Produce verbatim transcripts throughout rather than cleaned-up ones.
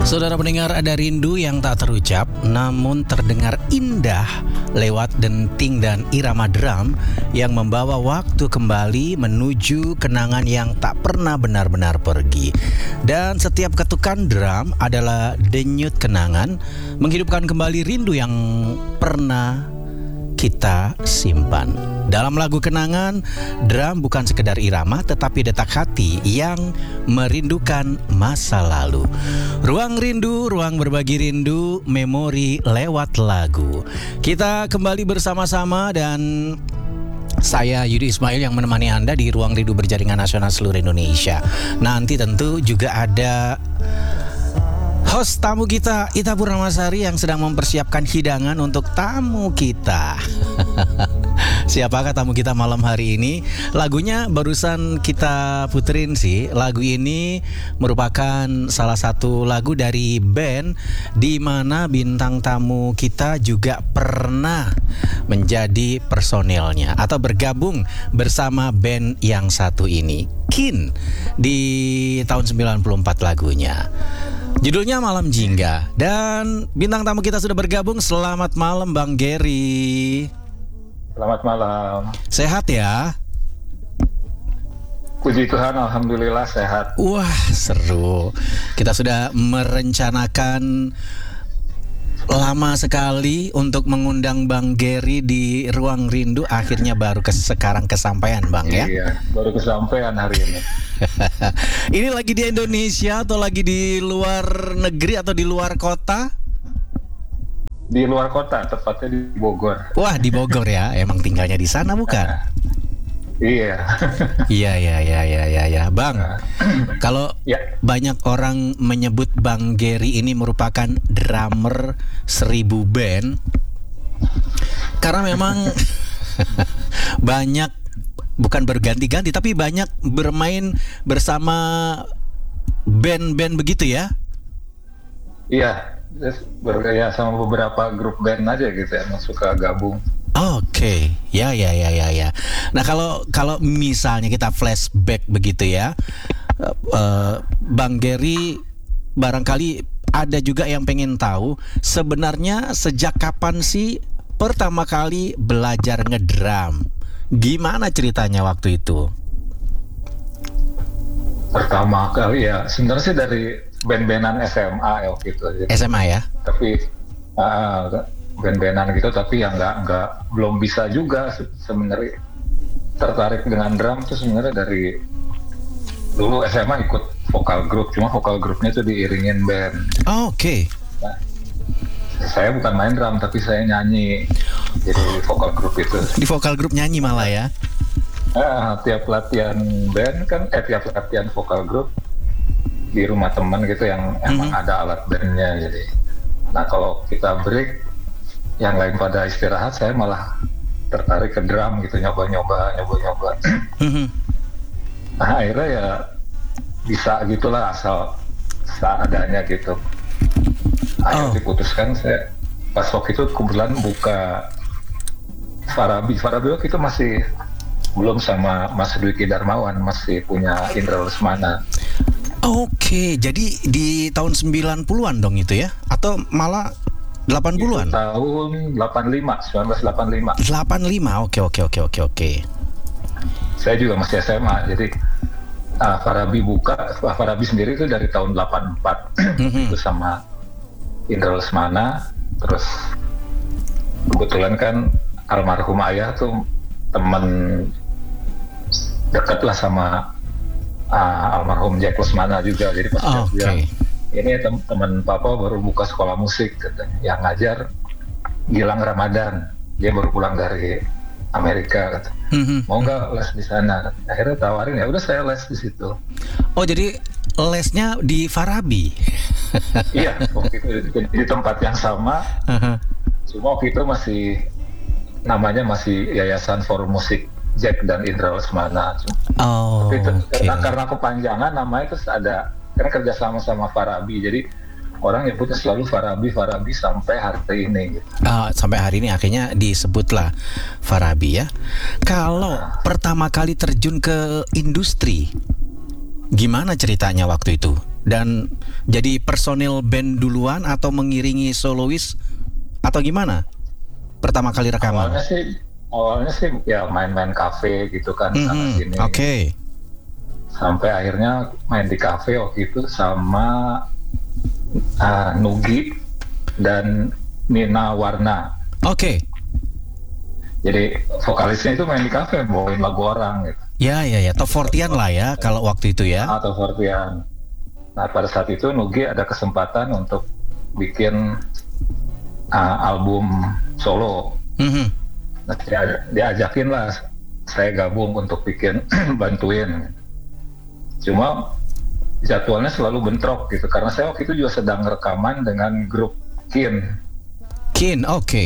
Saudara pendengar, ada rindu yang tak terucap namun terdengar indah lewat denting dan irama drum yang membawa waktu kembali menuju kenangan yang tak pernah benar-benar pergi. Dan setiap ketukan drum adalah denyut kenangan, menghidupkan kembali rindu yang pernah kita simpan. Dalam lagu Kenangan, drum bukan sekedar irama tetapi detak hati yang merindukan masa lalu. Ruang rindu, ruang berbagi rindu, memori lewat lagu. Kita kembali bersama-sama dan saya Yudi Ismail yang menemani Anda di Ruang Rindu Berjaringan Nasional seluruh Indonesia. Nanti tentu juga ada host tamu kita, Ita Purnamasari, yang sedang mempersiapkan hidangan untuk tamu kita. Siapakah tamu kita malam hari ini? Lagunya barusan kita puterin sih. Lagu ini merupakan salah satu lagu dari band di mana bintang tamu kita juga pernah menjadi personilnya atau bergabung bersama band yang satu ini, Kin, di tahun sembilan puluh empat lagunya. Judulnya Malam Jingga. Dan bintang tamu kita sudah bergabung. Selamat malam Bang Gary. Selamat malam. Sehat ya? Puji Tuhan, alhamdulillah sehat. Wah, seru. Kita sudah merencanakan lama sekali untuk mengundang Bang Gary di Ruang Rindu. Akhirnya baru ke sekarang kesampaian Bang ya? Iya, baru kesampaian hari ini. Ini lagi di Indonesia atau lagi di luar negeri atau di luar kota? Di luar kota, tepatnya di Bogor. Wah, di Bogor ya. Emang tinggalnya di sana bukan? Iya. Iya, iya, iya, iya, iya, ya. Bang, kalau ya. banyak orang menyebut Bang Gary ini merupakan drummer seribu band, karena memang banyak, bukan berganti-ganti, tapi banyak bermain bersama band-band begitu ya? Iya, bergaya sama beberapa grup band aja gitu ya, yang suka gabung. Oke, okay. ya, ya, ya, ya, ya. Nah kalau kalau misalnya kita flashback begitu ya, uh, Bang Gary, barangkali ada juga yang pengen tahu sebenarnya sejak kapan sih pertama kali belajar ngedrum? Gimana ceritanya waktu itu? Pertama kali ya, sebenarnya sih dari band-bandan S M A ya waktu itu. Jadi, S M A ya? Tapi uh, band-bandan gitu, tapi yang nggak nggak belum bisa juga sebenarnya tertarik dengan drum tuh sebenarnya dari dulu S M A ikut vokal grup, cuma vokal grupnya tuh diiringin band. Oh, oke. Okay. Nah, saya bukan main drum tapi saya nyanyi, jadi vokal grup itu. Di vokal grup nyanyi malah ya? Nah, tiap latihan band kan, eh tiap latihan vokal grup di rumah teman gitu yang mm-hmm. emang ada alat bandnya, jadi. Nah kalau kita break, yang lain pada istirahat, saya malah tertarik ke drum gitu, nyoba-nyoba, nyoba-nyoba. Mm-hmm. Nah akhirnya ya bisa gitulah, asal seadanya gitu. Akhirnya oh. diputuskan, saya pas waktu itu kebetulan buka Farabi. Farabi waktu itu masih belum sama Mas Dwiki Darmawan, masih punya Indra Lesmana. Oke, jadi di tahun sembilan puluhan dong itu ya? Atau malah delapan puluhan? Itu tahun delapan puluh lima, seribu sembilan ratus delapan puluh lima. delapan puluh lima, oke oke oke oke oke. Saya juga masih S M A, jadi uh, Farabi buka, Farabi sendiri itu dari tahun delapan puluh empat. Mm-hmm. Itu sama Indra Lesmana. Terus kebetulan kan almarhum ayah tuh teman dekat lah sama uh, almarhum Jack Lesmana juga, jadi pas oh, dia okay. ini tem- teman papa baru buka sekolah musik katanya, yang ngajar Gilang Ramadan, dia baru pulang dari Amerika kata. Mm-hmm. Mau nggak les di sana? Akhirnya tawarin, ya udah saya les di situ. Oh jadi lesnya di Farabi? Iya, waktu itu di, di tempat yang sama. Uh-huh. Cuma waktu itu masih namanya masih Yayasan Forum Musik Jack dan Indra Lesmana. Oh, Tapi itu, okay. karena, karena kepanjangan namanya terus ada, karena kerja sama sama Farabi, jadi orang nyebutnya selalu Farabi, Farabi sampai hari ini. Gitu. Oh, sampai hari ini akhirnya disebutlah Farabi ya. Kalau nah. pertama kali terjun ke industri, gimana ceritanya waktu itu? Dan jadi personil band duluan atau mengiringi solois atau gimana? Pertama kali rekaman? Awalnya sih, awalnya sih ya main-main kafe gitu kan, mm-hmm. sana sini. Oke. Okay. Sampai akhirnya main di kafe waktu itu sama uh, Nugi dan Nina Warna. Oke. Okay. Jadi vokalisnya itu main di kafe, bawain lagu orang gitu. Ya, ya, ya. Top forty-an lah ya kalau waktu itu ya. Ah, top forty-an. Nah pada saat itu Nugi ada kesempatan untuk bikin uh, album solo. Mm-hmm. Nah, dia, dia ajakin lah saya gabung untuk bikin bantuin. Cuma jadwalnya selalu bentrok gitu karena saya waktu itu juga sedang rekaman dengan grup Kin. Kin, oke. Okay.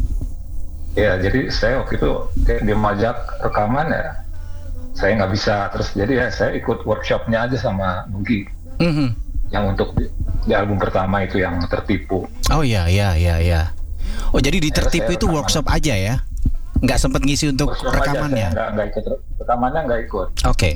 Ya jadi saya waktu itu dia majak rekaman ya, saya nggak bisa terus jadi ya saya ikut workshopnya aja sama Nugi. Mm-hmm. Yang untuk di, di album pertama itu yang Tertipu. Oh ya ya ya ya. Oh jadi di Tertipu itu workshop aja ya? Nggak sempat ngisi untuk workshop rekamannya? Nggak, nggak ikut rekamannya nggak ikut. Oke. Okay.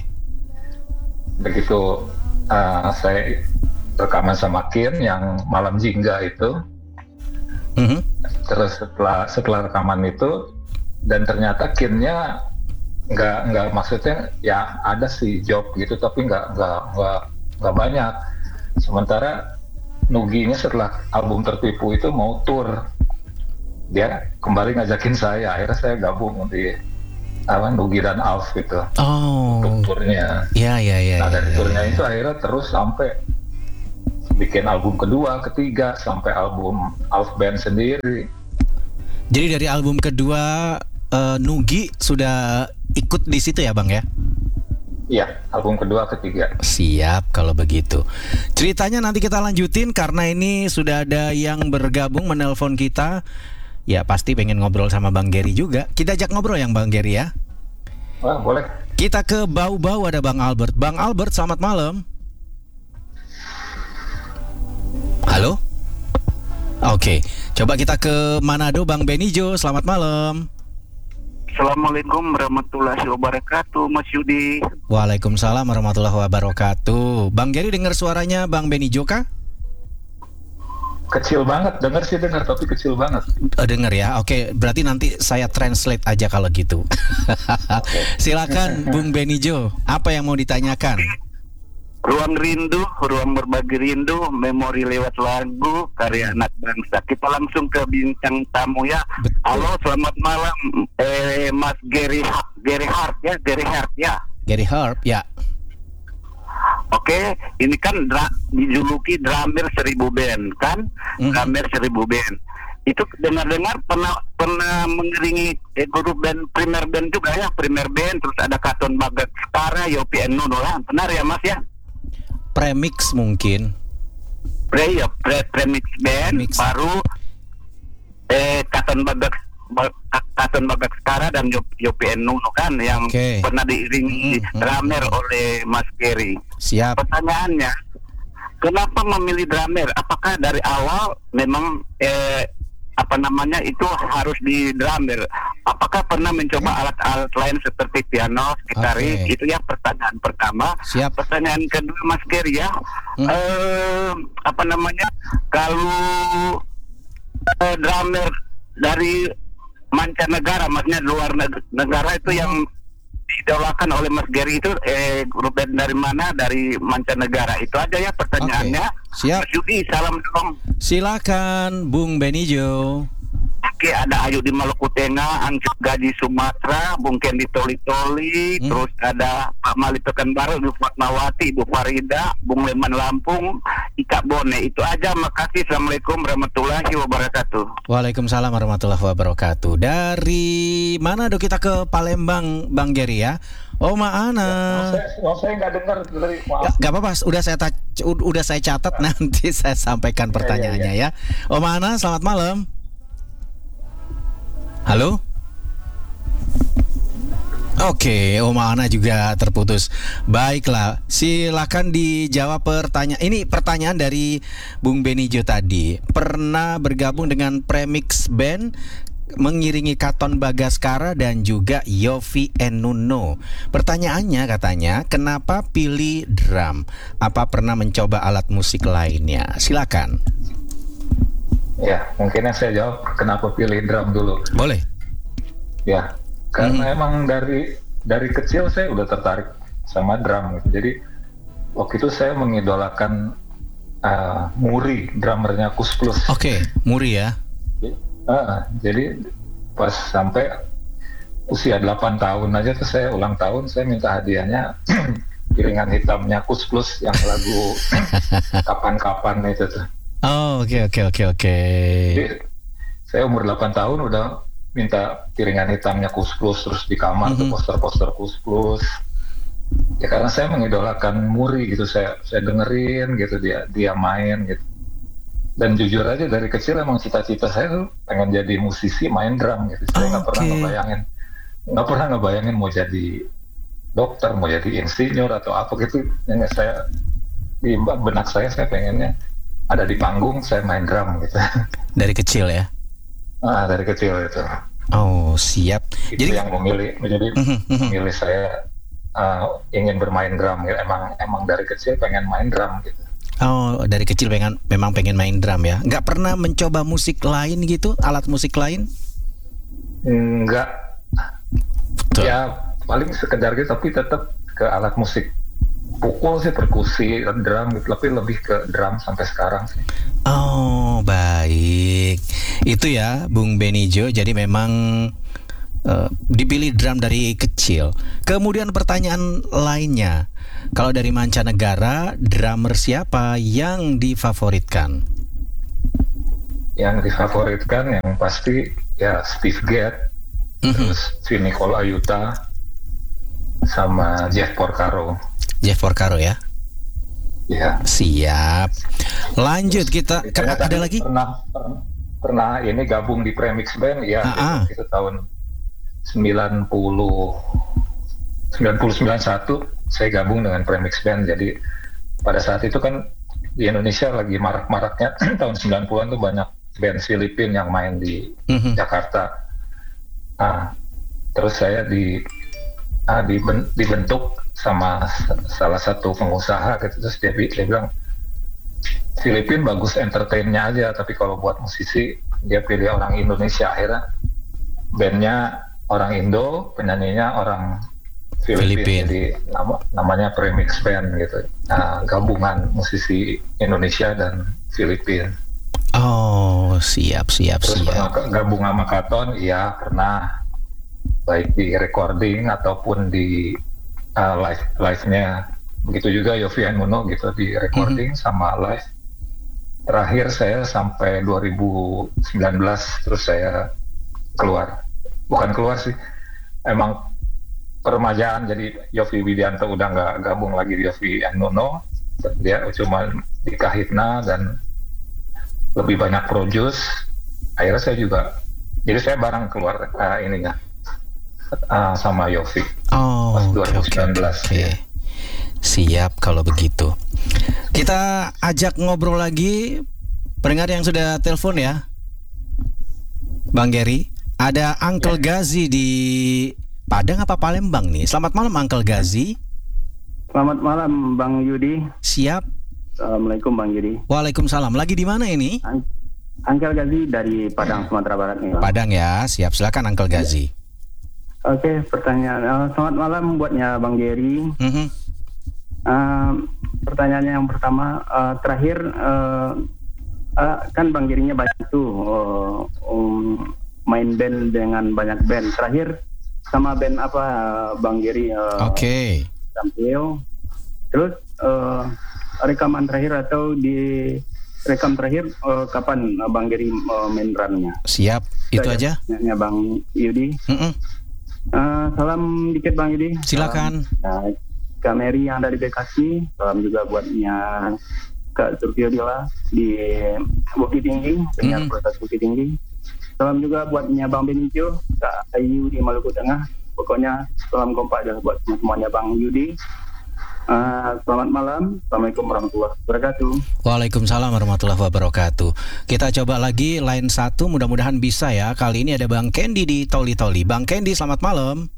Begitu uh, saya rekaman sama Kin yang Malam Jingga itu. Mm-hmm. Terus setelah setelah rekaman itu dan ternyata Kinnya nggak nggak maksudnya ya ada sih job gitu tapi nggak nggak nggak nggak banyak. Sementara Nuginya setelah album Tertipu itu mau tour, dia kembali ngajakin saya, akhirnya saya gabung di apa Nugi dan Alf gitu. Oh. Untuk tournya. Ya ya ya. Nah dari ya, tournya ya. itu akhirnya terus sampai bikin album kedua, ketiga, sampai album Alf Band sendiri. Jadi dari album kedua uh, Nugi sudah ikut di situ ya Bang ya? Iya, album kedua, ketiga. Siap kalau begitu. Ceritanya nanti kita lanjutin karena ini sudah ada yang bergabung menelpon kita. Ya pasti pengen ngobrol sama Bang Gary juga. Kita ajak ngobrol yang Bang Gary ya. Wah, boleh. Kita ke Bau-Bau ada Bang Albert. Bang Albert, selamat malam. Halo? Oke, coba kita ke Manado, Bang Benijo, selamat malam. Assalamualaikum warahmatullahi wabarakatuh, Mas Yudi. Waalaikumsalam warahmatullahi wabarakatuh. Bang Gary dengar suaranya Bang Benijo kah? Kecil banget, dengar sih dengar tapi kecil banget. Uh, dengar ya, oke, berarti nanti saya translate aja kalau gitu. Okay. Silakan Bung Benijo, apa yang mau ditanyakan? Ruang rindu, ruang berbagi rindu, memori lewat lagu, karya anak bangsa. Kita langsung ke bintang tamu ya. Betul. Halo, selamat malam, eh, Mas Gary Gary Hart ya, Gary Hart ya. Gary Hart ya. Oke, ini kan dra- dijuluki drummer seribu band kan, mm-hmm. drummer seribu band. Itu dengar-dengar pernah pernah mengiringi eh, grup band primer band juga ya, primer band, terus ada Katon Bagaskara, Yopi and Nuno lah, benar ya Mas ya? Premix mungkin. Pre ya, pre premix band Premix. Baru eh Katon Bagak Katon Bagaskara dan Yopi and Nuno kan yang okay. pernah diiringi mm-hmm. drummer oleh Mas Gary. Siap. Pertanyaannya, kenapa memilih drummer? Apakah dari awal memang eh apa namanya itu harus di drummer? Apakah pernah mencoba hmm. alat-alat lain seperti piano, gitaris? Okay. Itu ya pertanyaan pertama. Siap. Pertanyaan kedua Mas Gary ya, hmm. eh, apa namanya kalau eh, drummer dari mancanegara, maksudnya luar negara itu hmm. yang diidolakan oleh Mas Gary itu eh, grup band dari mana? Dari mancanegara. Itu aja ya pertanyaannya. Okay. Siap. Mas Yudi, salam dong. Silakan Bung Benijo. Oke, ada Ayu di Maluku Tengah, Angcut Gaji Sumatera, Bung Ken di Toli-Toli, hmm. terus ada Pak Mali Pekanbaru, Ibu Fatmawati, Ibu Farida, Bung Leman Lampung, Ika Bone. Itu aja, makasih. Assalamualaikum warahmatullahi wabarakatuh. Waalaikumsalam warahmatullahi wabarakatuh. Dari mana do kita ke Palembang, Bang Gary ya? Oh Maana. Oh, saya nggak dengar dari maaf. Gak apa-apa, udah saya ta- udah saya catat, nanti saya sampaikan pertanyaannya ya, ya. ya. Oh Maana, selamat malam. Halo? Oke, Oma Ana juga terputus. Baiklah, silakan dijawab pertanyaan. Ini pertanyaan dari Bung Benijo tadi. Pernah bergabung dengan Premix Band, mengiringi Katon Bagaskara dan juga Yovie and Nuno. Pertanyaannya katanya, kenapa pilih drum? Apa pernah mencoba alat musik lainnya? Silakan. Ya, mungkin saya jawab kenapa pilih drum dulu. Boleh. Ya, karena Hmm. emang dari dari kecil saya udah tertarik sama drum gitu. Jadi waktu itu saya mengidolakan uh, Muri, drummernya Kus Plus. Oke, Muri ya. Uh, jadi pas sampai usia delapan tahun aja tuh saya ulang tahun, saya minta hadiahnya piringan hitamnya Kus Plus yang lagu kapan-kapan itu tuh. Oh, oke oke oke oke. Jadi saya umur delapan tahun udah minta piringan hitamnya Kus Plus, terus di kamar Mm-hmm. tuh poster-poster Kus Plus. Ya karena saya mengidolakan Muri gitu, saya saya dengerin gitu dia dia main gitu. Dan jujur aja dari kecil emang cita-cita saya tuh pengen jadi musisi main drum gitu. Saya nggak Oh, pernah oke. ngebayangin nggak pernah ngebayangin mau jadi dokter, mau jadi insinyur atau apa gitu. Yang saya di benak saya saya pengennya ada di panggung saya main drum gitu. Dari kecil ya. Ah, dari kecil itu. Oh, siap. Itu Jadi yang memilih menjadi Mhm, mhm. memilih saya uh, ingin bermain drum gitu. Emang emang dari kecil pengen main drum gitu. Oh, dari kecil pengen memang pengen main drum ya. Nggak pernah mencoba musik lain gitu, alat musik lain? Enggak, Betul. ya paling sekedar gitu, tapi tetap ke alat musik pukul sih, perkusi, drum gitu, tapi lebih ke drum sampai sekarang sih. Oh, baik. Itu ya, Bung Benijo. Jadi memang eh, dipilih drum dari kecil. Kemudian pertanyaan lainnya, kalau dari mancanegara, drummer siapa yang difavoritkan? Yang difavoritkan yang pasti ya Steve Gadd, Mhm. terus Vinny Colaiuta, sama Jeff Porcaro. Jeff Porcaro ya. Ya. Siap. Lanjut kita. Ke, Saya ada tadi lagi? Pernah, pernah pernah ini gabung di Premix Band ya, Ah, ah. itu, itu tahun sembilan puluh sembilan puluh sembilan satu saya gabung dengan Premix Band. Jadi pada saat itu kan di Indonesia lagi marak-maraknya tahun sembilan puluhan tuh banyak band Filipina yang main di Mhm. Jakarta. Nah, terus saya di ah, diben- dibentuk sama s- salah satu pengusaha gitu, terus dia, bi- dia bilang Filipina bagus entertainnya aja, tapi kalau buat musisi dia pilih orang Indonesia. Akhirnya bandnya orang Indo, penyanyinya orang Filipina, Filipin. jadi nama, namanya Premix Band gitu. Nah, gabungan musisi Indonesia dan Filipina. Oh, siap siap Terus pernah siap. ke- gabung sama Katon, iya pernah, baik di recording ataupun di uh, live live-nya. Begitu juga Yovie and Nuno gitu, di recording sama live. Terakhir saya sampai dua ribu sembilan belas, terus saya keluar. Bukan keluar sih, emang peremajaan, jadi Yovie Widianto udah nggak gabung lagi di Yovie and Nuno. Dia cuma di Kahitna dan lebih banyak produce. Akhirnya saya juga, jadi saya bareng keluar uh, ininya uh, sama Yovie Oh, pas oke dua ribu oke sembilan belas. oke. Ya. Siap kalau begitu. Kita ajak ngobrol lagi pendengar yang sudah telepon ya. Bang Gary, ada Uncle Gazi di Padang apa Palembang nih? Selamat malam Uncle Gazi. Selamat malam Bang Yudi. Siap. Assalamualaikum Bang Yudi. Waalaikumsalam. Lagi di mana ini? An- Angkel Gazi dari Padang, Sumatera Barat nih Bang. Padang ya. Siap. Silakan Uncle Gazi. Oke, pertanyaan. eh, selamat malam buatnya Bang Gary. Mhm. Eh, pertanyaannya yang pertama, eh, terakhir eh, eh, kan Bang Gary-nya banyak tuh eh, um, main band dengan banyak band. Terakhir sama band apa eh, Bang Gary eh, Oke. tampil? Terus eh, rekaman terakhir atau di rekam terakhir eh, kapan eh, Bang Gary eh, main drumnya? Siap. Itu aja. Ya, Bang Yudi. Mhm. Eh, salam dikit Bang Yudi. Silakan. Salam, eh, Kak Mary yang ada di Bekasi. Salam juga buatnya Kak Surtiodila di Bukit Tinggi, penyiar Mhm. proses Bukit Tinggi. Salam juga buatnya Bang Benicio, Kak Ayu di Maluku Tengah. Pokoknya salam kompak aja buat semuanya Bang Yudi. Uh, selamat malam. Assalamualaikum warahmatullahi wabarakatuh. Waalaikumsalam warahmatullahi wabarakatuh. Kita coba lagi line satu, mudah-mudahan bisa ya. Kali ini ada Bang Kendi di Toli-Toli. Bang Kendi, selamat malam.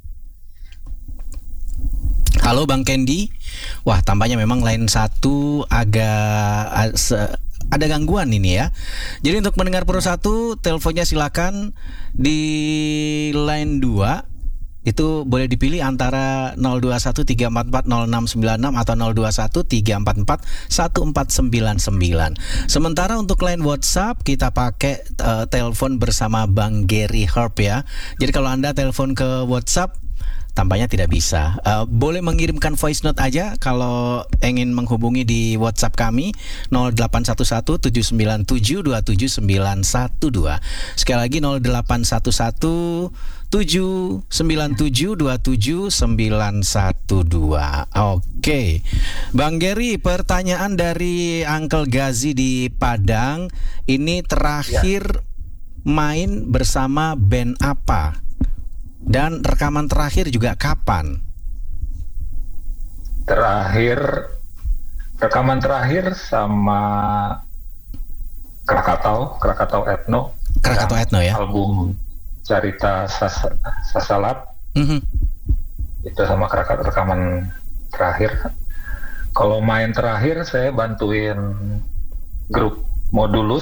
Halo Bang Kendi. Wah, tampaknya memang line satu agak ada gangguan ini ya. Jadi untuk mendengar Pro satu, teleponnya silakan di line dua. Itu boleh dipilih antara nol dua satu tiga empat empat nol enam sembilan enam atau nol dua satu tiga empat empat satu empat sembilan sembilan. Sementara untuk line WhatsApp kita pakai uh, telepon bersama Bang Gary Herb ya. Jadi kalau Anda telepon ke WhatsApp tampaknya tidak bisa. Uh, boleh mengirimkan voice note aja kalau ingin menghubungi di WhatsApp kami nol delapan satu satu tujuh sembilan tujuh dua tujuh sembilan satu dua. Sekali lagi nol delapan satu satu tujuh sembilan tujuh dua tujuh sembilan satu dua. Oke. Bang Gary, pertanyaan dari Uncle Gazi di Padang. Ini terakhir main bersama band apa? Dan rekaman terakhir juga kapan? Terakhir rekaman terakhir sama Krakatau, Krakatau Ethno. Krakatau Ethno ya. Album Carita Sas- Sasalat. Mm-hmm. Itu sama Krakatau rekaman terakhir. Kalau main terakhir saya bantuin grup Modulus.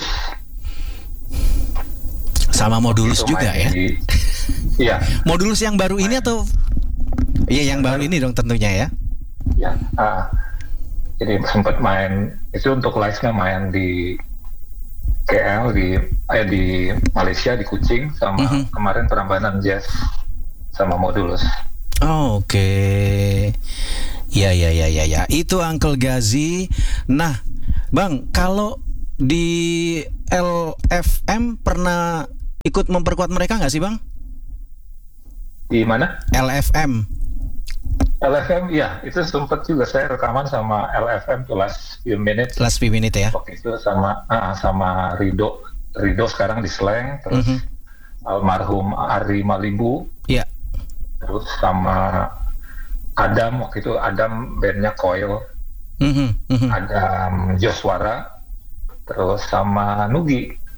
Sama Modulus itu juga ya. Di, iya. Modulus yang baru ini atau iya yang baru ini dong tentunya ya. Ya. Ah, jadi sempat main itu untuk live-nya main di K L di eh di Malaysia di Kuching sama mm-hmm. kemarin Prambanan Jazz sama Modulus. Oh, oke. Okay. Ya ya ya ya ya. Itu Uncle Gazi. Nah, Bang, kalau di L F M pernah ikut memperkuat mereka nggak sih, Bang? Di mana? L F M. L F M, ya, itu sempat juga saya rekaman sama L F M tuh Last Few Minutes. Last Few Minutes ya. Waktu itu sama uh, sama Rido, Rido sekarang di Slang, terus mm-hmm. almarhum Ari Malibu. Iya. Yeah. Terus sama Adam, waktu itu Adam bandnya Coil. Mm-hmm. Mm-hmm. Adam Joswara. Terus sama Nugi.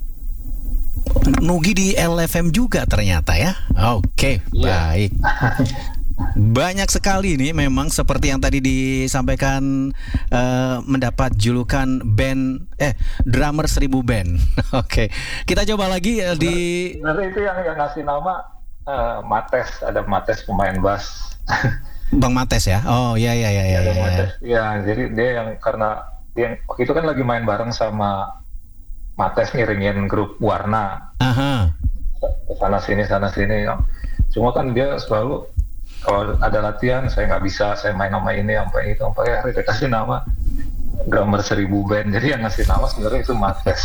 Nugi di L F M juga ternyata ya. Oke, okay, yeah. Baik. Banyak sekali nih memang seperti yang tadi disampaikan uh, mendapat julukan band eh drummer seribu band. Oke, okay. Kita coba lagi uh, di. Sebenarnya itu yang yang ngasih nama uh, Mates, ada Mates pemain bass. Bang Mates ya. Oh iya iya iya iya. Ya, ya, jadi dia yang karena dia waktu itu kan lagi main bareng sama Mates ngiringin grup Warna. Aha. Sana sini sana sini. Cuma kan dia selalu kalau ada latihan saya nggak bisa, saya main nama ini sampai itu sampai akhirnya dia kasih nama drummer seribu band. Jadi yang ngasih nama sebenarnya itu Mates.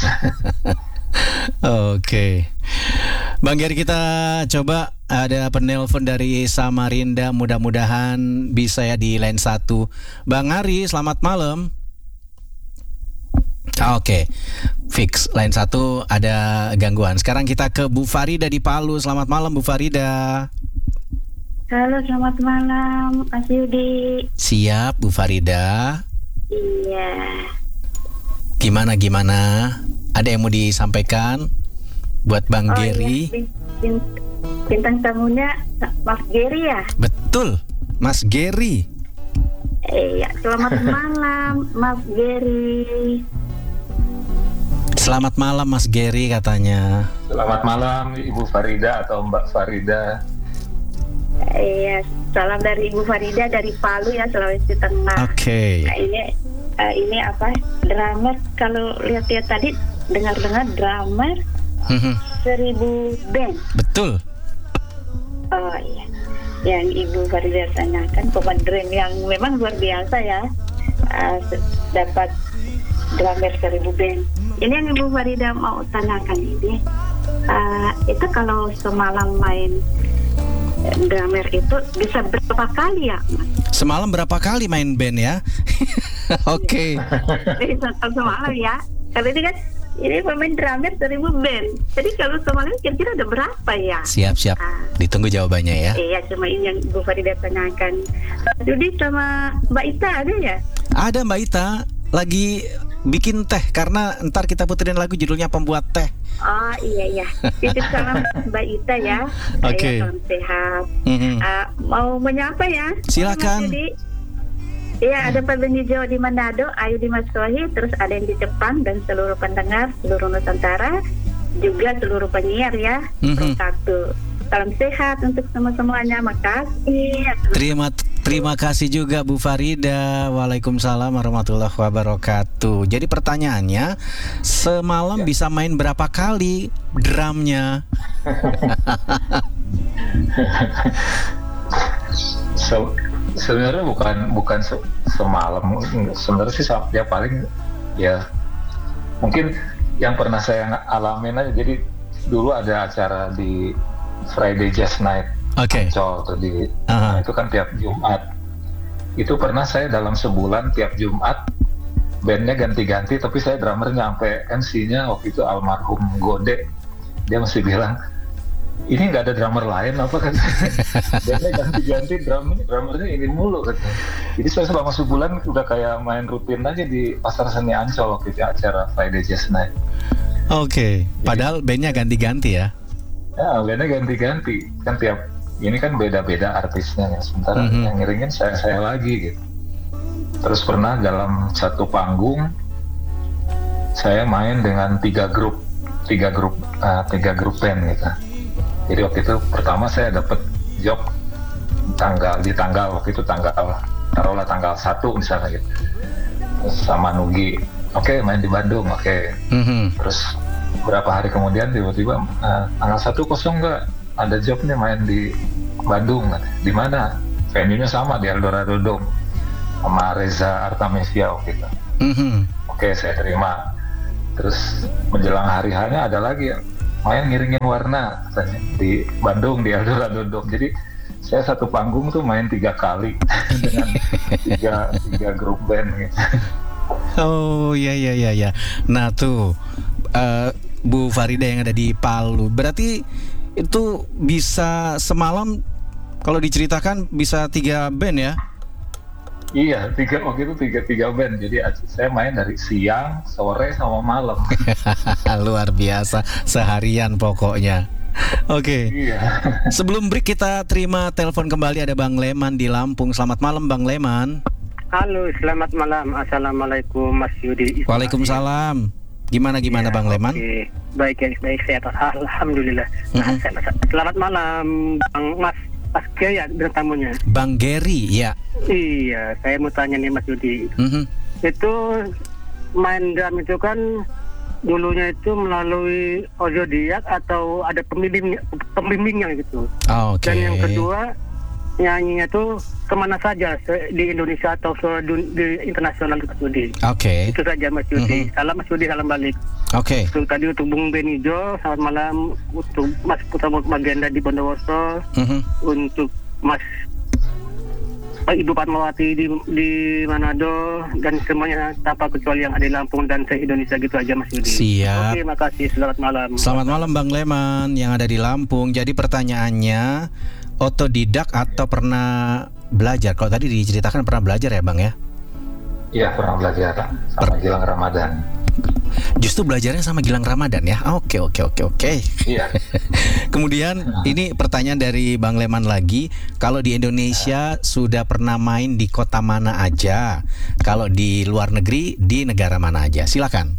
Oke, Bang Gary, kita coba ada penelpon dari Samarinda, mudah-mudahan bisa ya di line satu. Bang Ari, selamat malam. Oke, okay. Fix line satu ada gangguan. Sekarang kita ke Bu Farida di Palu. Selamat malam Bu Farida. Halo, selamat malam Mas Yudi. Siap Bu Farida. Iya. Gimana gimana? Ada yang mau disampaikan buat Bang oh, Gary? Iya. Bintang tamunya Mas Gary ya? Betul, Mas Gary. Iya, selamat malam Mas Gary. Selamat malam Mas Gary katanya. Selamat malam Ibu Farida atau Mbak Farida. Iya, salam dari Ibu Farida dari Palu ya, Sulawesi Tengah. Oke. Okay. Nah, ini uh, ini apa? Drummer kalau lihat-lihat tadi dengar-dengar drummer mm-hmm. seribu band. Betul. Oh iya. Yang Ibu Farida tanyakan pemain drum yang memang luar biasa ya. Uh, dapat drummer seribu band. Ini yang Ibu Farida mau tanyakan ini, uh, itu kalau semalam main drummer itu bisa berapa kali ya, Mas? Semalam berapa kali main band ya? Oke. Dari total semalam ya. Kalau ini kan ini pemain drummer seribu band. Jadi kalau semalam kira-kira ada berapa ya? Siap-siap. Ah. Ditunggu jawabannya ya. Iya, cuma ini yang Bu Farida tanyakan. Judi sama Mbak Ita ada ya? Ada Mbak Ita lagi bikin teh karena ntar kita puterin lagu judulnya Pembuat Teh. Oh iya iya. Titip salam Mbak Ita ya. Oke. Saya salam sehat. Mhm. Ah, mau menyapa ya? Silakan. Mas Yudi. Iya, ada Pak Beni Jawa di Manado, Ayu di Maskohi, terus ada yang di Jepang dan seluruh pendengar, seluruh Nusantara, juga seluruh penyiar ya. Mhm. Satu. Salam sehat untuk semua-semuanya. Makasih. Terima terima kasih juga Bu Farida. Waalaikumsalam warahmatullahi wabarakatuh. Jadi pertanyaannya, semalam Ya. bisa main berapa kali drumnya? Se- sebenarnya bukan bukan se- semalam, sebenarnya sih sa- ya paling ya mungkin yang pernah saya ng- alamin aja. Jadi dulu ada acara di Friday Jazz Night Oke. Ancol tuh di Aha. nah, itu kan tiap Jumat. Itu pernah saya dalam sebulan tiap Jumat bandnya ganti-ganti, tapi saya drummernya sampai M C-nya waktu itu almarhum Gode, dia masih bilang ini nggak ada drummer lain apa kan? Bandnya ganti-ganti, drum drummernya ini mulu kan. Jadi saya selama sebulan udah kayak main rutin aja di Pasar Seni Ancol waktu itu acara Friday Jazz Night. Oke. Padahal bandnya ganti-ganti ya. Ya, bandnya ganti-ganti kan tiap ini kan beda-beda artisnya ya. Sementara Mhm. yang ngiringin saya saya lagi gitu. Terus pernah dalam satu panggung saya main dengan tiga grup, tiga grup, uh, tiga grup band gitu. Jadi waktu itu pertama saya dapat job tanggal di tanggal waktu itu tanggal taruhlah tanggal satu misalnya gitu. Terus sama Nugi, oke main di Bandung, oke. Mhm. Terus berapa hari kemudian tiba-tiba uh, tanggal satu kosong nggak ada job nih main di Bandung. Di mana? Venue-nya sama di Eldorado Dome sama Reza Artamevia waktu itu. Mhm. Oke, saya terima. Terus menjelang hari hanya ada lagi main ngiringin warna katanya di Bandung di Eldorado Dome. Jadi saya satu panggung tuh main tiga kali dengan tiga tiga grup band gitu. Oh iya iya iya ya. Nah tuh eh, Bu Farida yang ada di Palu, berarti itu bisa semalam kalau diceritakan bisa tiga band ya? Iya, tiga waktu itu tiga tiga band. Jadi saya main dari siang, sore sama malam. Luar biasa, seharian pokoknya. Oke. Iya. Sebelum break kita terima telepon kembali, ada Bang Leman di Lampung. Selamat malam Bang Leman. Halo, selamat malam. Assalamualaikum Mas Yudi. Waalaikumsalam. Gimana gimana Ya, Bang Leman? Oke. Baik ya, baik sehat. Alhamdulillah. Nah, Mhm. selamat malam Bang Mas Mas Gaya dan tamunya. Bang Gary ya. Iya, saya mau tanya nih Mas Yudi. Mhm. Itu main drum itu kan dulunya itu melalui zodiak atau ada pembimbing pembimbingnya gitu. Oke. Dan yang kedua, nyanyinya tuh kemana saja se- di Indonesia atau ke dun- di internasional Mas Yudi. Oke. Itu saja Mas Yudi. Mhm. Salam Mas Yudi, salam balik. Oke. Untuk tadi untuk Bung Benijo, selamat malam. Untuk Mas Putra Magenda di Bondowoso, Mhm. untuk Mas Pak Ibu Fatmawati di di Manado, dan semuanya tanpa kecuali yang ada di Lampung dan se-Indonesia gitu aja Mas Yudi. Siap. Oke, makasih. Selamat malam. Selamat malam Bang Leman yang ada di Lampung. Jadi pertanyaannya, otodidak atau pernah belajar? Kalau tadi diceritakan pernah belajar ya Bang ya? Iya, pernah belajar sama Gilang Ramadan. Justru belajarnya sama Gilang Ramadan ya? Oke oke oke oke. Iya. Kemudian ini pertanyaan dari Bang Leman lagi. Kalau di Indonesia sudah pernah main di kota mana aja? Kalau di luar negeri di negara mana aja? Silakan.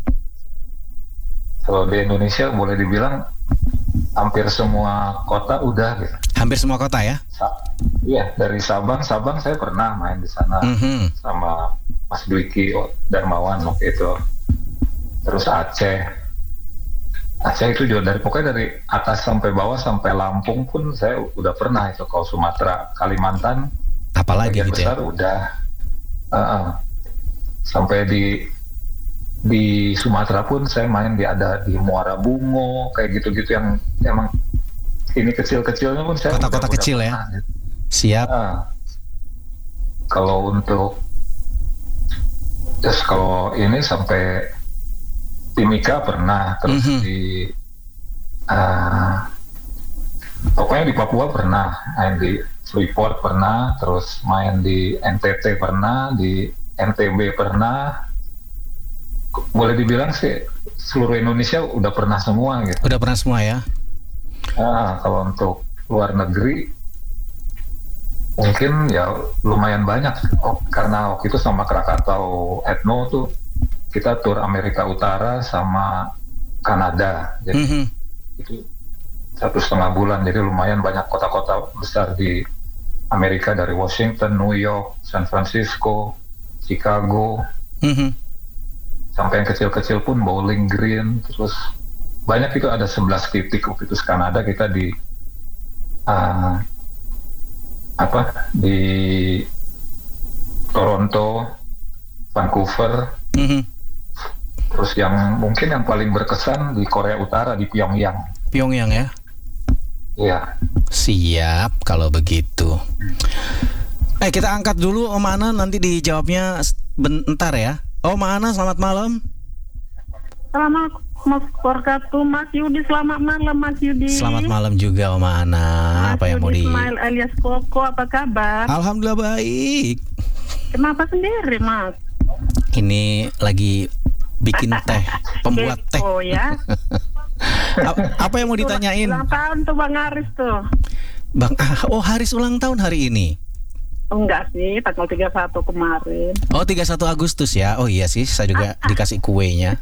Kalau di Indonesia boleh dibilang hampir semua kota udah gitu. Hampir semua kota ya? Sa- Iya, dari Sabang, Sabang saya pernah main di sana Mhm. sama Mas Dwiki Darmawan waktu itu. Terus Aceh, Aceh itu juga dari pokoknya dari atas sampai bawah sampai Lampung pun saya udah pernah itu. Kalau Sumatera, Kalimantan, Apalagi bagian gitu ya? besar udah. Uh-uh. Sampai di di Sumatera pun saya main di ada di Muara Bungo kayak gitu-gitu yang emang ini kecil-kecilnya pun saya Kota-kota udah- kecil udah ya? pernah, gitu. Siap. Ah. Kalau untuk Terus kalau ini sampai Timika pernah, terus Mhm. di uh, pokoknya di Papua pernah, main di Freeport pernah, terus main di N T T pernah, di N T B pernah. Boleh dibilang sih seluruh Indonesia udah pernah semua gitu. Udah pernah semua ya? Nah, kalau untuk luar negeri mungkin ya lumayan banyak. Oh, karena waktu itu sama Krakatau Ethno tuh kita tur Amerika Utara sama Kanada, jadi Mhm. itu satu setengah bulan, jadi lumayan banyak kota-kota besar di Amerika, dari Washington, New York, San Francisco, Chicago, Mhm. sampai yang kecil-kecil pun Bowling Green, terus banyak itu, ada sebelas titik waktu itu Kanada kita di uh, apa di Toronto, Vancouver, Mhm. terus yang mungkin yang paling berkesan di Korea Utara, di Pyongyang. Pyongyang ya? Iya. Siap kalau begitu. Eh kita angkat dulu Om Ana, nanti dijawabnya s- bentar ya. Om Ana, selamat malam. Selamat Mas wabarakatuh, Mas Yudi. Selamat malam, Mas Yudi. Selamat malam juga Om Ana. Mas Apa yang mau Yudi di? Ismail alias Koko, apa kabar? Alhamdulillah baik. Kenapa sendiri, Mas? Ini lagi bikin teh, pembuat teh. Oh ya. A- Apa yang mau ditanyain? Ulang tahun tuh Bang Haris tuh. Bang, ah, oh Haris ulang tahun hari ini. Oh, enggak sih, tanggal tiga puluh satu kemarin. Oh tiga puluh satu Agustus ya. Oh iya sih, saya juga dikasih kuenya.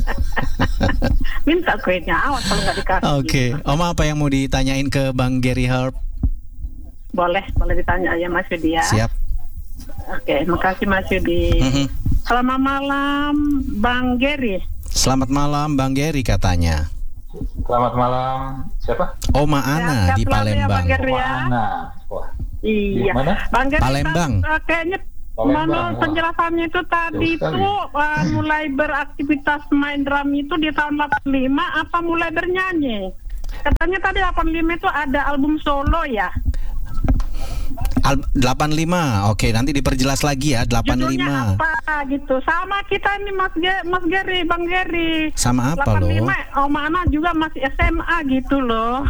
Minta kuenya, awas kalau nggak dikasih. Oke, Om apa yang mau ditanyain ke Bang Gary Herb? Boleh, boleh ditanya ya Mas Yudi ya. Siap. Oke, makasih Mas Yudi. Mhm. Selamat malam, Bang Gary. Selamat malam Bang Gary katanya. Selamat malam. Siapa? Oma Ana Sehat di selalu ya, Palembang. Bang Gary ya. Mana? Wah, Iya. Mana? Bang Gary, Palembang. kan, uh, kayaknya Palembang, menurut wah. penjelasannya itu tadi Jauh sekali. itu uh, mulai beraktivitas main drum itu di tahun delapan puluh lima apa mulai bernyanyi? Katanya tadi delapan puluh lima itu ada album solo ya. Al- delapan puluh lima. Oke, nanti diperjelas lagi ya. delapan puluh lima. Judulnya apa gitu? Sama kita nih Mas Ge- Mas Gary, Bang Gary. Sama apa delapan puluh lima, loh? Om Ana juga masih S M A gitu loh.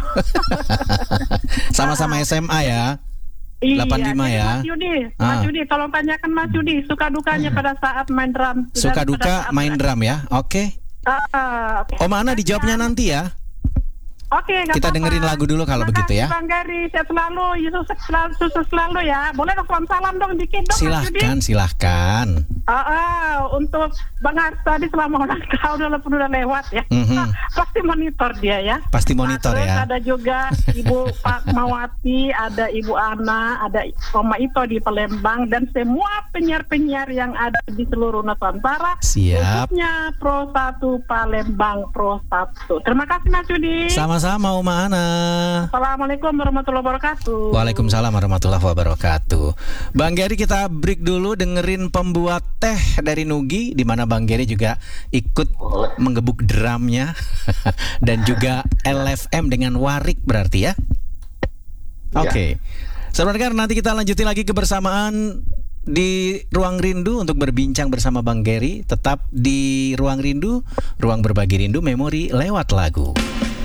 Sama-sama S M A ya. delapan puluh lima Iya, ya. jadi Mas Yudi, Ah. Mas Yudi, tolong tanyakan Mas Yudi suka dukanya pada saat main drum. Suka Dan pada duka saat- main drum ya. Oke. Ah, ah, oke. Om Ana dijawabnya nanti ya. Oke, nggak Kita apa-apa. dengerin lagu dulu kalau Terima begitu kasih, ya. Bang Gary, sehat selalu, sukses selalu, sukses selalu ya. Boleh dong salam dong dikit dong, Mas Yudi. Silahkan, silahkan. Ah, ah, untuk Bang Haris tadi selama ulang tahun walaupun udah lewat ya. Mhm. Nah, pasti monitor dia ya. Pasti monitor Nah, terus ya. ada juga Ibu Fatmawati, ada Ibu Ana, ada Oma Ito di Palembang, dan semua penyiar-penyiar yang ada di seluruh Nusantara. Siap. Khususnya Pro satu Palembang Pro satu. Terima kasih Mas Yudi. Sama-sama Oma Ana. Assalamualaikum warahmatullahi wabarakatuh. Waalaikumsalam warahmatullahi wabarakatuh. Bang Gary, kita break dulu dengerin pembuat teh dari Nugi, di mana Bang Gary juga ikut Boleh. menggebuk drumnya dan juga L F M dengan warik berarti ya. Oke. Sebentar, nanti kita lanjutin lagi kebersamaan di Ruang Rindu untuk berbincang bersama Bang Gary. Tetap di Ruang Rindu, ruang berbagi rindu memori lewat lagu.